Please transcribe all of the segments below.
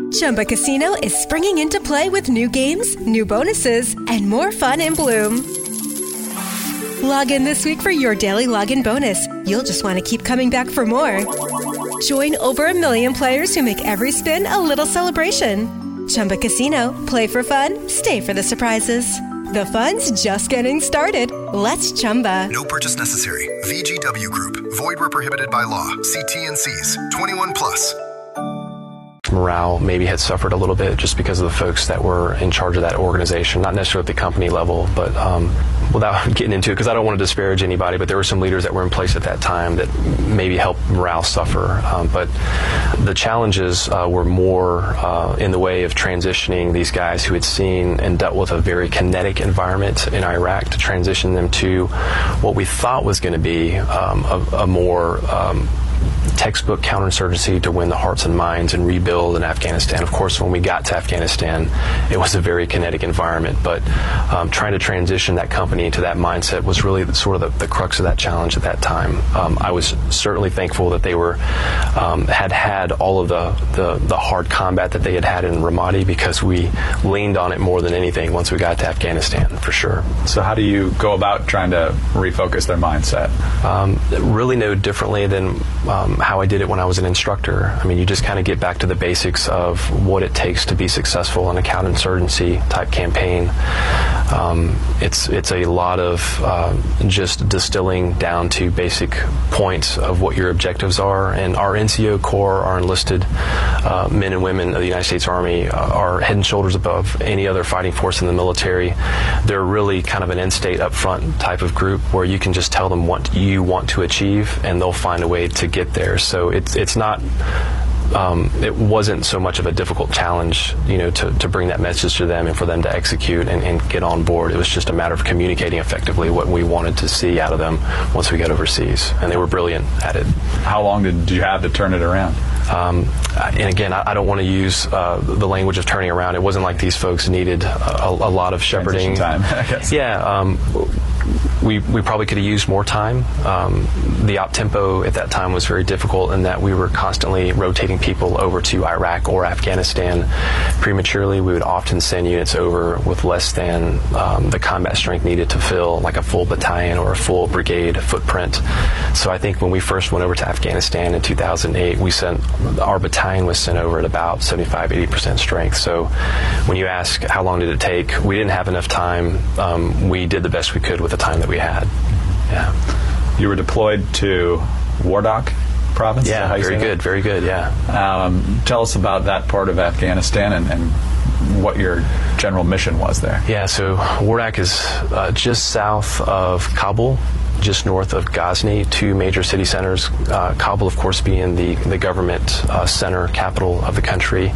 Chumba Casino is springing into play with new games, new bonuses, and more fun in Bloom. Log in this week for your daily login bonus. You'll just want to keep coming back for more. Join over 1 million players who make every spin a little celebration. Chumba Casino. Play for fun. Stay for the surprises. The fun's just getting started. Let's Chumba. No purchase necessary. VGW Group. Void where prohibited by law. See T&Cs. 21 plus. Morale maybe had suffered a little bit just because of the folks that were in charge of that organization, not necessarily at the company level, but without getting into it, because I don't want to disparage anybody, but there were some leaders that were in place at that time that maybe helped morale suffer. But the challenges were more in the way of transitioning these guys who had seen and dealt with a very kinetic environment in Iraq to transition them to what we thought was going to be a more textbook counterinsurgency to win the hearts and minds and rebuild in Afghanistan. Of course, when we got to Afghanistan, it was a very kinetic environment, but trying to transition that company to that mindset was really sort of the crux of that challenge at that time. I was certainly thankful that they were had all of the hard combat that they had in Ramadi, because we leaned on it more than anything once we got to Afghanistan, for sure. So how do you go about trying to refocus their mindset? Really no differently than how I did it when I was an instructor. I mean, you just kind of get back to the basics of what it takes to be successful in a counterinsurgency type campaign. It's a lot of just distilling down to basic points of what your objectives are. And our NCO Corps, our enlisted men and women of the United States Army, are head and shoulders above any other fighting force in the military. They're really kind of an end state up front type of group where you can just tell them what you want to achieve and they'll find a way to get there. So it's not it wasn't so much of a difficult challenge, to bring that message to them and for them to execute and get on board. It was just a matter of communicating effectively what we wanted to see out of them once we got overseas, and they were brilliant at it. How long did you have to turn it around? And again, I don't want to use the language of turning around. It wasn't like these folks needed a lot of shepherding time, I guess. Yeah. We probably could have used more time. The op tempo at that time was very difficult in that we were constantly rotating people over to Iraq or Afghanistan prematurely. We would often send units over with less than the combat strength needed to fill like a full battalion or a full brigade footprint. So I think when we first went over to Afghanistan in 2008, our battalion was sent over at about 75-80% strength. So when you ask how long did it take, we didn't have enough time. We did the best we could with the time that we had. Yeah. You were deployed to Wardak province? Yeah, very good, yeah. Tell us about that part of Afghanistan and what your general mission was there. Yeah, so Wardak is just south of Kabul, just north of Ghazni, two major city centers. Kabul, of course, being the government center, capital of the country.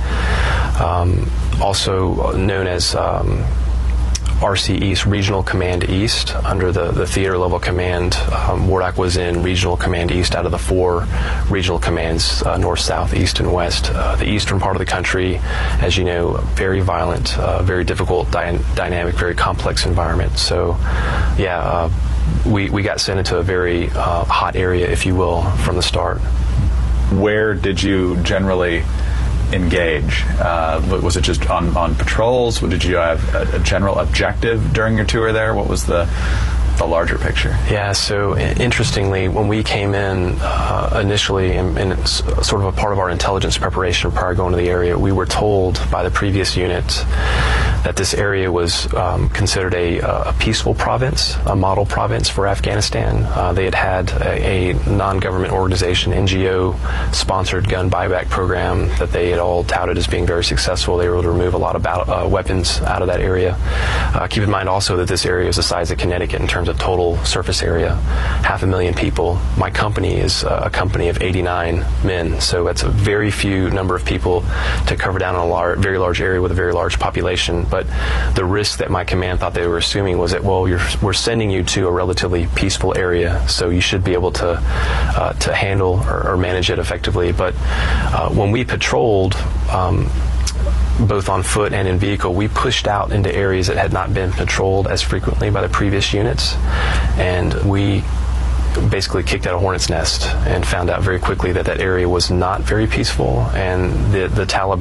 Also known as RC East, Regional Command East, under the theater level command. Wardak was in Regional Command East out of the 4 regional commands, north, south, east, and west. The eastern part of the country, as you know, very violent, very difficult, dynamic, very complex environment. So, yeah, we got sent into a very hot area, if you will, from the start. Where did you generally engage? Was it just on patrols? Did you have a general objective during your tour there? What was the larger picture? Yeah, so interestingly, when we came in initially, and it's sort of a part of our intelligence preparation prior to going to the area, we were told by the previous unit that this area was considered a peaceful province, a model province for Afghanistan. They had a non-government organization, NGO-sponsored gun buyback program that they had all touted as being very successful. They were able to remove a lot of weapons out of that area. Keep in mind also that this area is the size of Connecticut in terms of total surface area, 500,000 people. My company is a company of 89 men, so that's a very few number of people to cover down a very large area with a very large population. But the risk that my command thought they were assuming was that, well, we're sending you to a relatively peaceful area, so you should be able to handle or manage it effectively. But when we patrolled, both on foot and in vehicle, we pushed out into areas that had not been patrolled as frequently by the previous units, and we basically kicked out a hornet's nest and found out very quickly that area was not very peaceful, and the Taliban